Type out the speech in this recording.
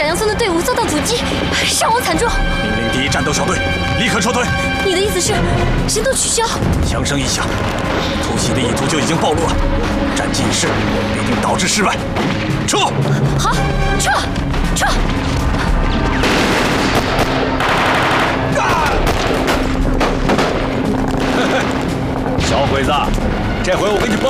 小杨村的队伍遭到阻击，伤亡惨重。 命令第一战斗小队立刻撤退。 你的意思是行动取消？ 枪声一响，突袭的意图就已经暴露了，战机已逝，必定导致失败。撤！ 好，撤！ 小鬼子，这回我给你崩